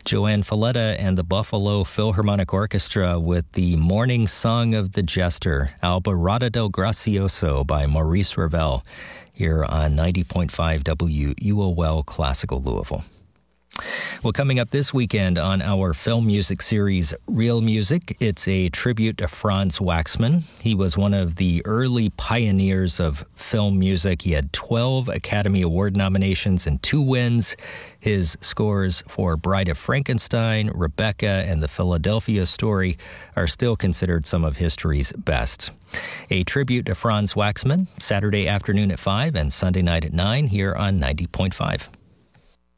Joanne Falletta and the Buffalo Philharmonic Orchestra with the Morning Song of the Jester, Alborada del Gracioso by Maurice Ravel, here on 90.5 WUOL Classical Louisville. Well, coming up this weekend on our film music series, Real Music, it's a tribute to Franz Waxman. He was one of the early pioneers of film music. He had 12 Academy Award nominations and 2 wins. His scores for Bride of Frankenstein, Rebecca, and The Philadelphia Story are still considered some of history's best. A tribute to Franz Waxman, Saturday afternoon at 5 and Sunday night at 9 here on 90.5.